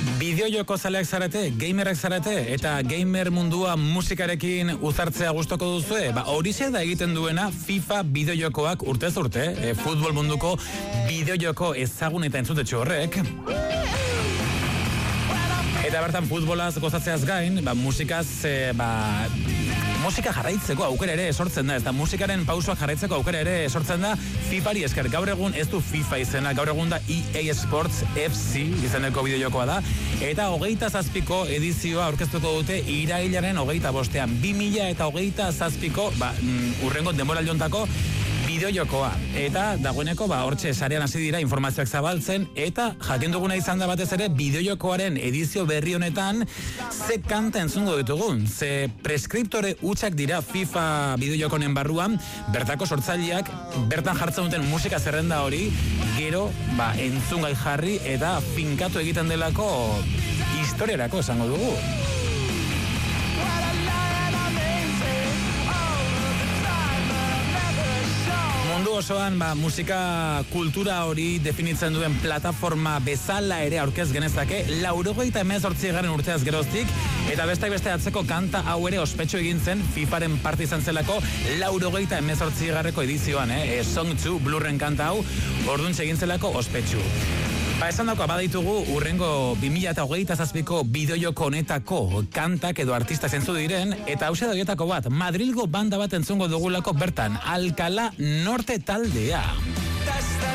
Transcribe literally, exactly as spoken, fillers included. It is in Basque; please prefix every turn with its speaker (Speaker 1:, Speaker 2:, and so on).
Speaker 1: Bideojoko zaleak zarete, gamerrak zarete, eta gamer mundua musikarekin uzartzea gustoko duzue, ba horixe da egiten duena FIFA bideojokoak urtez urte, e, futbol munduko bideojoko ezagun eta entzutetxo horrek. Eta bertan futbolaz gozatzeaz gain, ba musikaz, e, ba... musika jarraitzeko aukera ere sortzen da, ez da musikaren pausoak jarraitzeko aukera ere sortzen da FIFAri esker. Gaur egun ez du FIFA izena, gaur egun da E A Sports F C izeneko bideojokoa da, eta hogeita zazpiko edizioa aurkeztuko dute irailaren hogeita bostean, bi mila eta hogeita zazpiko, ba, urrengo denboraldiontako bideojokoa. Eta dagoeneko, ba, hortxe sarean hasi dira informazioak zabaltzen, eta jakin duguna izan da batez ere bideojokoaren edizio berri honetan ze kanta entzungo ditugun, ze preskriptore utxak dira FIFA bideojokonen barruan, bertako sortzaileak bertan jartzen duten musika zerrenda hori, gero, ba, entzungai jarri eta finkatu egiten delako historiarako esango dugu. Mundu osoan, ba, musika kultura hori definitzen duen plataforma bezala ere aurkez genezake, laurogeita hemezortzi garen urteaz geroztik, eta besteak beste atzeko kanta hau ere ospetsu egin zen FIFAren parte izan zelako laurogeita hemezortzi garreko edizioan, eh? E, Song two Blurren kanta hau, orduntxe egin zelako ospetsu. Ba, esan dauko, badaitugu urrengo bi mila eta hogeita zazpiko bideojoko honetako kantak edo artista zentzu diren, eta hause da horietako bat, Madrilgo banda bat entzungo dugulako bertan, Alcalá Norte taldea.